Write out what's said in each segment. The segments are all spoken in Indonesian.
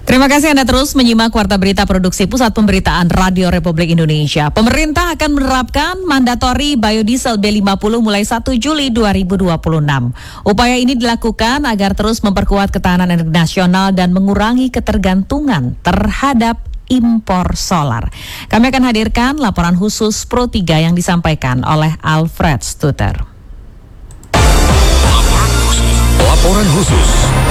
Terima kasih Anda terus menyimak Warta Berita Produksi Pusat Pemberitaan Radio Republik Indonesia. Pemerintah akan menerapkan mandatori biodiesel B50 mulai 1 Juli 2026. Upaya ini dilakukan agar terus memperkuat ketahanan energi nasional dan mengurangi ketergantungan terhadap impor solar. Kami akan hadirkan laporan khusus Pro 3 yang disampaikan oleh Alfred Stuter. Laporan khusus.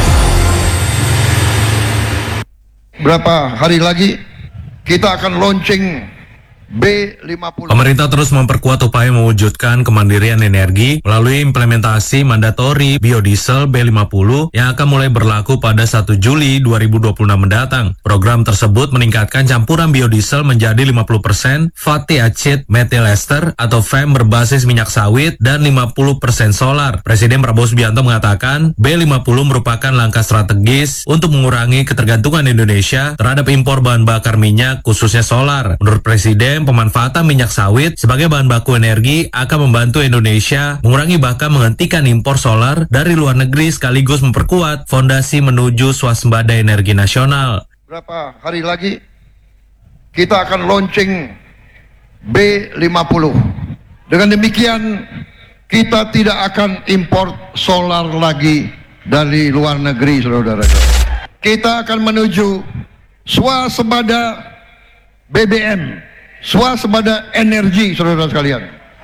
Berapa hari lagi kita akan launching B50. Pemerintah terus memperkuat upaya mewujudkan kemandirian energi melalui implementasi mandatori biodiesel B50 yang akan mulai berlaku pada 1 Juli 2026 mendatang. Program tersebut meningkatkan campuran biodiesel menjadi 50% fatty acid methyl ester atau FAM berbasis minyak sawit dan 50% solar. Presiden Prabowo Subianto mengatakan B50 merupakan langkah strategis untuk mengurangi ketergantungan Indonesia terhadap impor bahan bakar minyak khususnya solar. Menurut Presiden, pemanfaatan minyak sawit sebagai bahan baku energi akan membantu Indonesia mengurangi bahkan menghentikan impor solar dari luar negeri sekaligus memperkuat fondasi menuju swasembada energi nasional. Berapa hari lagi kita akan launching B50. Dengan demikian kita tidak akan impor solar lagi dari luar negeri, saudara-saudara. Kita akan menuju swasembada BBM, swasembada energi, saudara sekalian.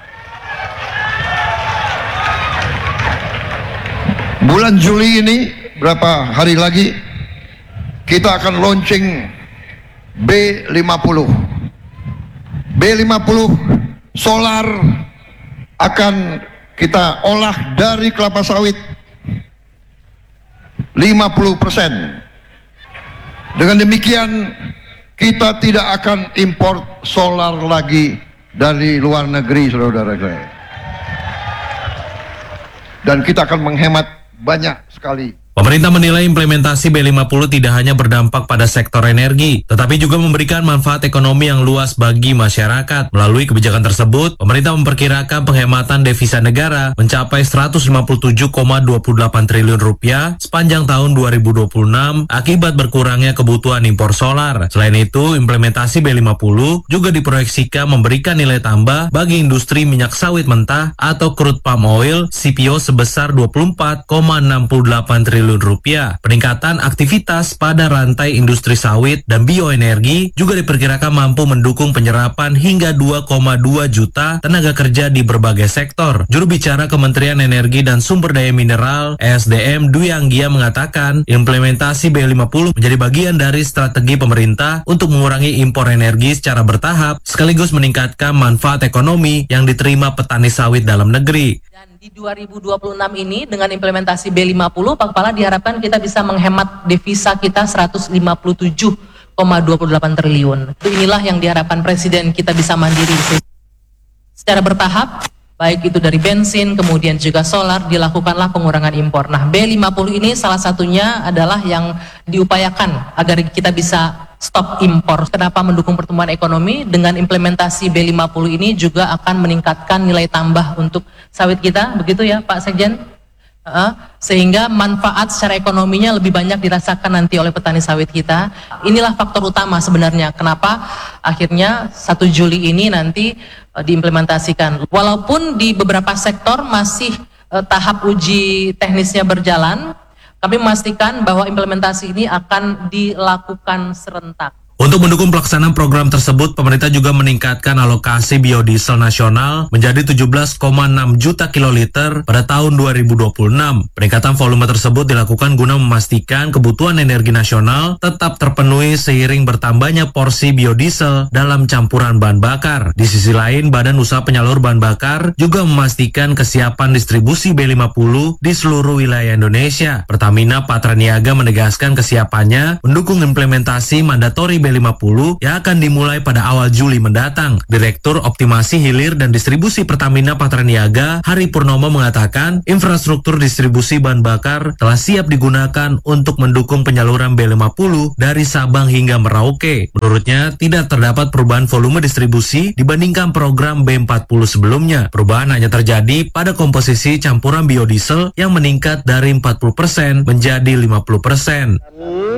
Bulan Juli ini, berapa hari lagi, kita akan launching B50. B50 solar akan kita olah dari kelapa sawit 50%. Dengan demikian, kita tidak akan impor solar lagi dari luar negeri, saudara-saudara. Dan kita akan menghemat banyak sekali. Pemerintah menilai implementasi B50 tidak hanya berdampak pada sektor energi, tetapi juga memberikan manfaat ekonomi yang luas bagi masyarakat. Melalui kebijakan tersebut, pemerintah memperkirakan penghematan devisa negara mencapai 157,28 triliun rupiah sepanjang tahun 2026 akibat berkurangnya kebutuhan impor solar. Selain itu, implementasi B50 juga diproyeksikan memberikan nilai tambah bagi industri minyak sawit mentah atau crude palm oil CPO sebesar 24,68 triliun rupiah. Peningkatan aktivitas pada rantai industri sawit dan bioenergi juga diperkirakan mampu mendukung penyerapan hingga 2,2 juta tenaga kerja di berbagai sektor. Juru bicara Kementerian Energi dan Sumber Daya Mineral (ESDM) Dwi Anggia mengatakan implementasi B50 menjadi bagian dari strategi pemerintah untuk mengurangi impor energi secara bertahap sekaligus meningkatkan manfaat ekonomi yang diterima petani sawit dalam negeri. Dan di 2026 ini dengan implementasi B50, Pak Kepala, diharapkan kita bisa menghemat devisa kita 157,28 triliun. Inilah yang diharapkan Presiden kita bisa mandiri secara bertahap, baik itu dari bensin, kemudian juga solar, dilakukanlah pengurangan impor. Nah, B50 ini salah satunya adalah yang diupayakan agar kita bisa stop impor. Kenapa mendukung pertumbuhan ekonomi? Dengan implementasi B50 ini juga akan meningkatkan nilai tambah untuk sawit kita, begitu ya Pak Sekjen? Sehingga manfaat secara ekonominya lebih banyak dirasakan nanti oleh petani sawit kita. Inilah faktor utama sebenarnya kenapa akhirnya 1 Juli ini nanti diimplementasikan. Walaupun di beberapa sektor masih tahap uji teknisnya berjalan, kami memastikan bahwa implementasi ini akan dilakukan serentak. Untuk mendukung pelaksanaan program tersebut, pemerintah juga meningkatkan alokasi biodiesel nasional menjadi 17,6 juta kiloliter pada tahun 2026. Peningkatan volume tersebut dilakukan guna memastikan kebutuhan energi nasional tetap terpenuhi seiring bertambahnya porsi biodiesel dalam campuran bahan bakar. Di sisi lain, Badan Usaha Penyalur Bahan Bakar juga memastikan kesiapan distribusi B50 di seluruh wilayah Indonesia. Pertamina Patraniaga menegaskan kesiapannya mendukung implementasi mandatori B50 yang akan dimulai pada awal Juli mendatang. Direktur Optimasi Hilir dan Distribusi Pertamina Patraniaga, Hari Purnomo mengatakan, infrastruktur distribusi bahan bakar telah siap digunakan untuk mendukung penyaluran B50 dari Sabang hingga Merauke. Menurutnya, tidak terdapat perubahan volume distribusi dibandingkan program B40 sebelumnya. Perubahan hanya terjadi pada komposisi campuran biodiesel yang meningkat dari 40% menjadi 50%.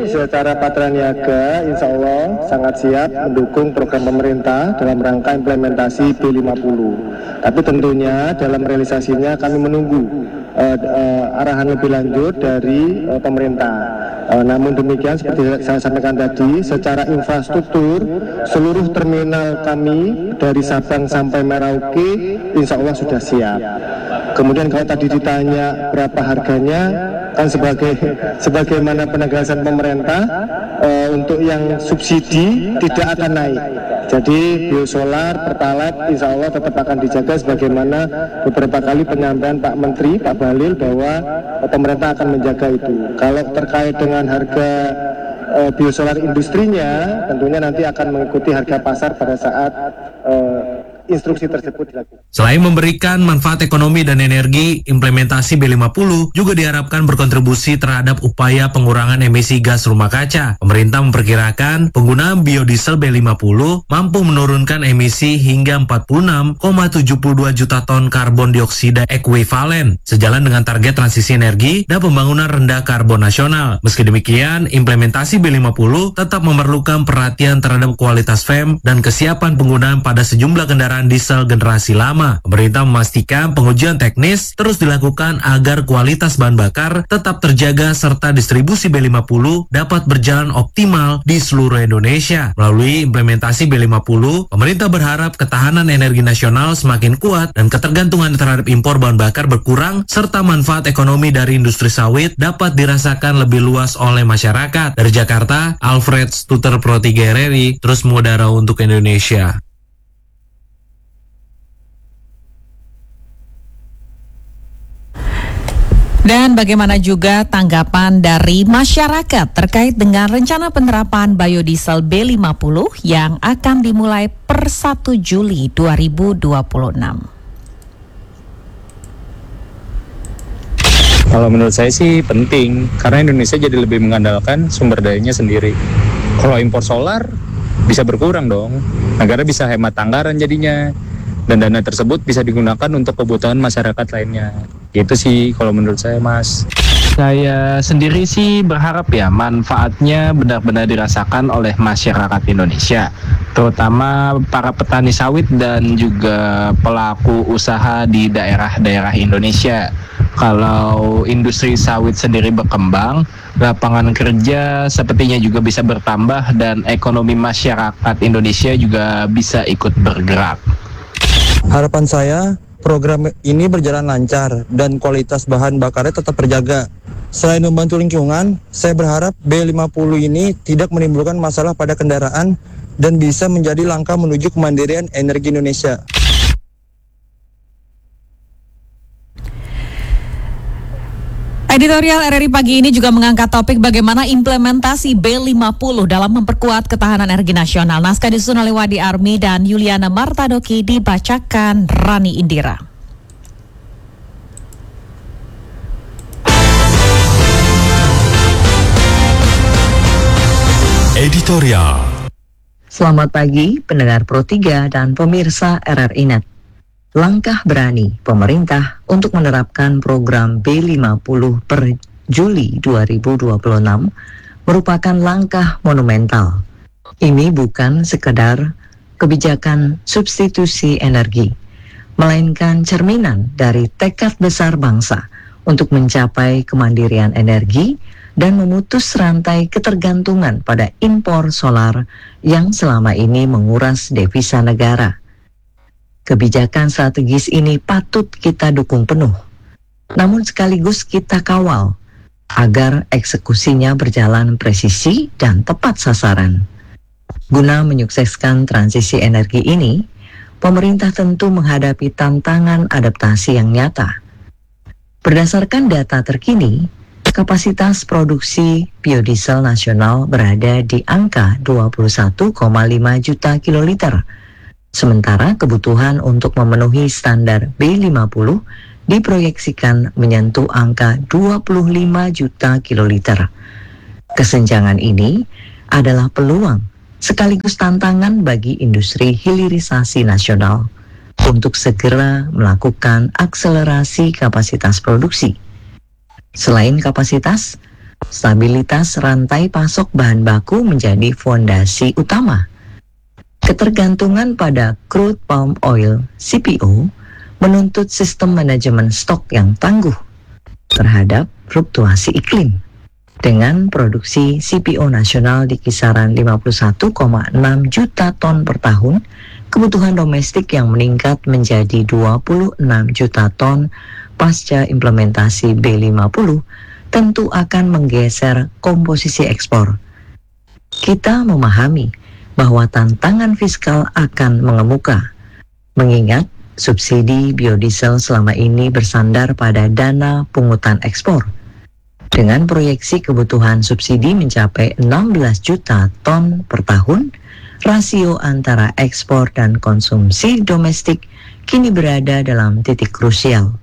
secara patraniaga insya Allah sangat siap mendukung program pemerintah dalam rangka implementasi B50. Tapi tentunya dalam realisasinya kami menunggu arahan lebih lanjut dari pemerintah. Namun demikian seperti saya sampaikan tadi, secara infrastruktur seluruh terminal kami dari Sabang sampai Merauke insya Allah sudah siap. Kemudian kalau tadi ditanya berapa harganya, kan sebagaimana penegasan pemerintah untuk yang subsidi tidak akan naik. Jadi biosolar, pertalite insya Allah tetap akan dijaga sebagaimana beberapa kali penyampaian Pak Menteri, Pak Bahlil bahwa pemerintah akan menjaga itu. Kalau terkait dengan harga biosolar industrinya, tentunya nanti akan mengikuti harga pasar pada saat instruksi tersebut dilakukan. Selain memberikan manfaat ekonomi dan energi, implementasi B50 juga diharapkan berkontribusi terhadap upaya pengurangan emisi gas rumah kaca. Pemerintah memperkirakan penggunaan biodiesel B50 mampu menurunkan emisi hingga 46,72 juta ton karbon dioksida ekuivalen, sejalan dengan target transisi energi dan pembangunan rendah karbon nasional. Meski demikian, implementasi B50 tetap memerlukan perhatian terhadap kualitas FEM dan kesiapan penggunaan pada sejumlah kendaraan diesel generasi lama. Pemerintah memastikan pengujian teknis terus dilakukan agar kualitas bahan bakar tetap terjaga serta distribusi B50 dapat berjalan optimal di seluruh Indonesia. Melalui implementasi B50, pemerintah berharap ketahanan energi nasional semakin kuat dan ketergantungan terhadap impor bahan bakar berkurang serta manfaat ekonomi dari industri sawit dapat dirasakan lebih luas oleh masyarakat. Dari Jakarta, Alfred Stuter Pro 3 RRI terus mengudara untuk Indonesia. Dan bagaimana juga tanggapan dari masyarakat terkait dengan rencana penerapan biodiesel B50 yang akan dimulai per 1 Juli 2026. Kalau menurut saya sih penting, karena Indonesia jadi lebih mengandalkan sumber dayanya sendiri. Kalau impor solar bisa berkurang dong, negara bisa hemat anggaran jadinya. Dan dana tersebut bisa digunakan untuk kebutuhan masyarakat lainnya. Gitu sih kalau menurut saya, Mas. Saya sendiri sih berharap ya manfaatnya benar-benar dirasakan oleh masyarakat Indonesia, terutama para petani sawit dan juga pelaku usaha di daerah-daerah Indonesia. Kalau industri sawit sendiri berkembang, lapangan kerja sepertinya juga bisa bertambah dan ekonomi masyarakat Indonesia juga bisa ikut bergerak. Harapan saya, program ini berjalan lancar dan kualitas bahan bakarnya tetap terjaga. Selain membantu lingkungan, saya berharap B50 ini tidak menimbulkan masalah pada kendaraan dan bisa menjadi langkah menuju kemandirian energi Indonesia. Editorial RRI pagi ini juga mengangkat topik bagaimana implementasi B50 dalam memperkuat ketahanan energi nasional. Naskah disusun oleh Wadi Armi dan Yuliana Martadoki, dibacakan Rani Indira. Editorial. Selamat pagi pendengar Pro 3 dan pemirsa RRI Net. Langkah berani pemerintah untuk menerapkan program B50 per Juli 2026 merupakan langkah monumental. Ini bukan sekedar kebijakan substitusi energi, melainkan cerminan dari tekad besar bangsa untuk mencapai kemandirian energi dan memutus rantai ketergantungan pada impor solar yang selama ini menguras devisa negara. Kebijakan strategis ini patut kita dukung penuh, namun sekaligus kita kawal agar eksekusinya berjalan presisi dan tepat sasaran. Guna menyukseskan transisi energi ini, pemerintah tentu menghadapi tantangan adaptasi yang nyata. Berdasarkan data terkini, kapasitas produksi biodiesel nasional berada di angka 21,5 juta kiloliter. Sementara kebutuhan untuk memenuhi standar B50 diproyeksikan menyentuh angka 25 juta kiloliter. Kesenjangan ini adalah peluang sekaligus tantangan bagi industri hilirisasi nasional untuk segera melakukan akselerasi kapasitas produksi. Selain kapasitas, Stabilitas rantai pasok bahan baku menjadi fondasi utama. Ketergantungan pada crude palm oil (CPO) menuntut sistem manajemen stok yang tangguh terhadap fluktuasi iklim. Dengan produksi CPO nasional di kisaran 51,6 juta ton per tahun, kebutuhan domestik yang meningkat menjadi 26 juta ton pasca implementasi B50 tentu akan menggeser komposisi ekspor. Kita memahami bahwa tantangan fiskal akan mengemuka, mengingat subsidi biodiesel selama ini bersandar pada dana pungutan ekspor. Dengan proyeksi kebutuhan subsidi mencapai 16 juta ton per tahun, rasio antara ekspor dan konsumsi domestik kini berada dalam titik krusial.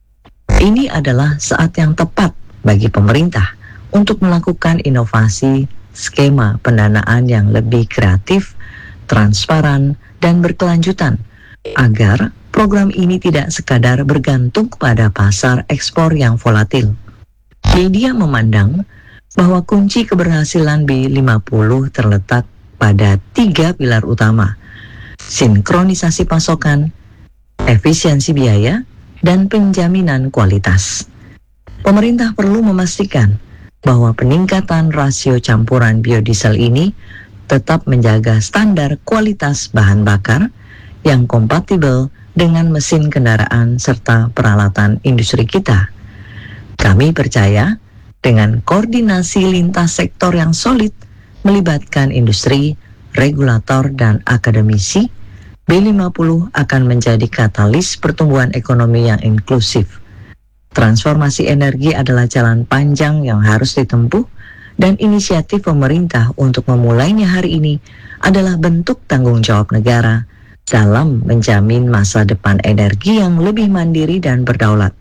Ini adalah saat yang tepat bagi pemerintah untuk melakukan inovasi skema pendanaan yang lebih kreatif, transparan, dan berkelanjutan agar program ini tidak sekadar bergantung pada pasar ekspor yang volatil. Media memandang bahwa kunci keberhasilan B50 terletak pada 3 pilar utama: sinkronisasi pasokan, efisiensi biaya, dan penjaminan kualitas. Pemerintah perlu memastikan bahwa peningkatan rasio campuran biodiesel ini tetap menjaga standar kualitas bahan bakar yang kompatibel dengan mesin kendaraan serta peralatan industri kita. Kami percaya dengan koordinasi lintas sektor yang solid melibatkan industri, regulator, dan akademisi, B50 akan menjadi katalis pertumbuhan ekonomi yang inklusif. Transformasi energi adalah jalan panjang yang harus ditempuh, dan inisiatif pemerintah untuk memulainya hari ini adalah bentuk tanggung jawab negara dalam menjamin masa depan energi yang lebih mandiri dan berdaulat.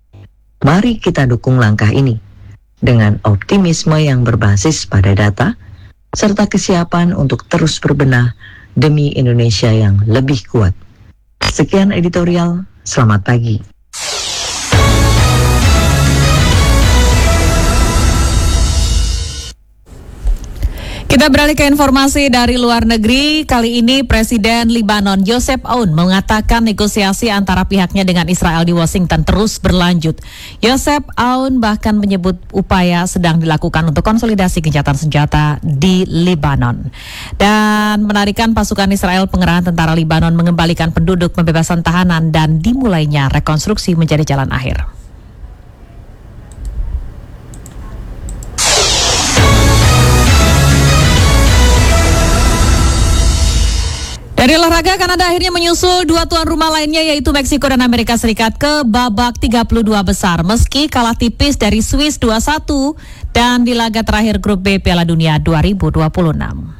Mari kita dukung langkah ini dengan optimisme yang berbasis pada data, serta kesiapan untuk terus berbenah demi Indonesia yang lebih kuat. Sekian editorial, selamat pagi. Kita beralih ke informasi dari luar negeri. Kali ini Presiden Lebanon Joseph Aoun mengatakan negosiasi antara pihaknya dengan Israel di Washington terus berlanjut. Joseph Aoun bahkan menyebut upaya sedang dilakukan untuk konsolidasi gencatan senjata di Lebanon. Dan menarikan pasukan Israel, pengerahan tentara Lebanon mengembalikan penduduk, pembebasan tahanan, dan dimulainya rekonstruksi menjadi jalan akhir. Dari olahraga, Kanada akhirnya menyusul 2 tuan rumah lainnya yaitu Meksiko dan Amerika Serikat ke babak 32 besar meski kalah tipis dari Swiss 2-1 dan di laga terakhir grup B Piala Dunia 2026.